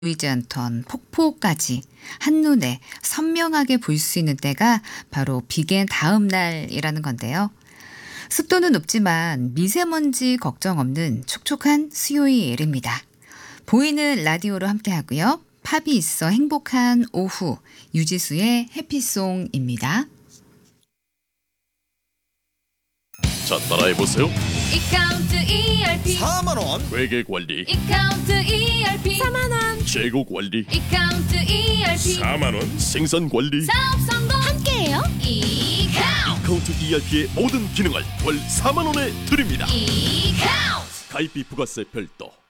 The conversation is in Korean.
보이지 않던 폭포까지 한눈에 선명하게 볼 수 있는 때가 바로 비겐 다음 날이라는 건데요. 습도는 높지만 미세먼지 걱정 없는 촉촉한 수요일입니다. 보이는 라디오로 함께하고요. 팝이 있어 행복한 오후, 유지수의 해피송입니다. 자, 따라해보세요. 이카운트 ERP 4만원 회계관리, 이카운트 ERP 4만원 재고관리, 이카운트 ERP 4만원, 생산관리, 사업 성공 함께해요 이카운트 카운트 ERP의 모든 기능을 월 4만원에 드립니다. 이카운트 가입비 부가세 별도,